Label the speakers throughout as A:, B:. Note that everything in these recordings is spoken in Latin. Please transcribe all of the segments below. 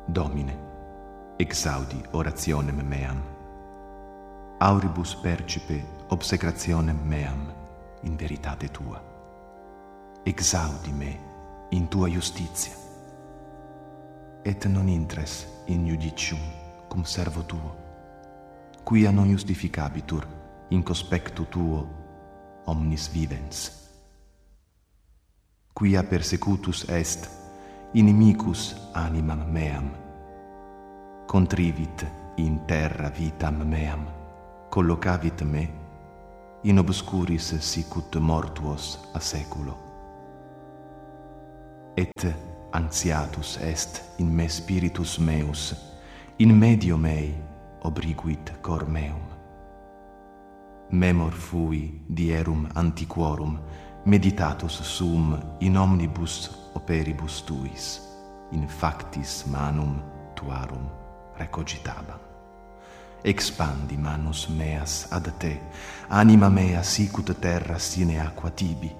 A: Domine, exaudi orationem meam. Auribus percipe obsecrationem meam in veritate tua. Exaudi me in tua justitia. Et non intres in judicium cum servo tuo, quia non justificabitur in conspectu tuo omnis vivens. Quia persecutus est inimicus animam meam, contrivit in terra vitam meam, collocavit me in obscuris sicut mortuos a seculo. Et anxiatus est in me spiritus meus, in medio mei obriguit cor meum. Memor fui dierum antiquorum, meditatus sum in omnibus operibus tuis, in factis manum tuarum recogitabam. Expandi manus meas ad te, anima mea sicut terra sine aqua tibi.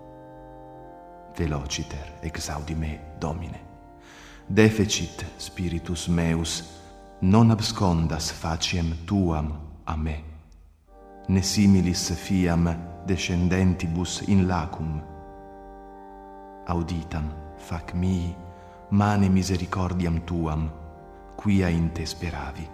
A: Velociter exaudi me, Domine. Defecit spiritus meus, non abscondas faciem tuam a me, ne similis fiam descendentibus in lacum. Auditam fac mihi mane misericordiam tuam, quia in te speravi.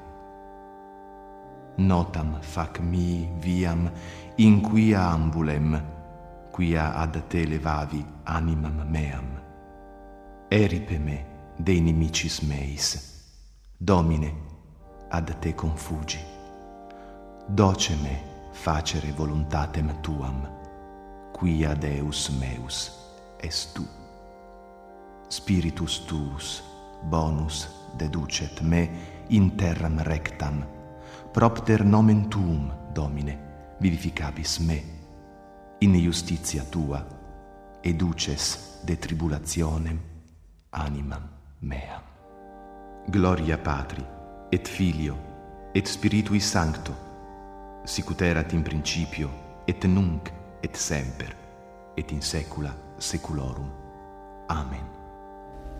A: Notam fac mihi viam in quia ambulem, quia ad te levavi animam meam. Eripe me de inimicis meis. Domine, ad te confugi. Doce me facere voluntatem tuam, quia Deus meus est tu. Spiritus tuus bonus deducet me in terram rectam, propter nomen tuum, Domine, vivificabis me, in justitia tua, educes de tribulationem animam meam. Gloria Patri, et Filio, et Spiritui Sancto, sicut erat in principio, et nunc, et semper, et in saecula saeculorum. Amen.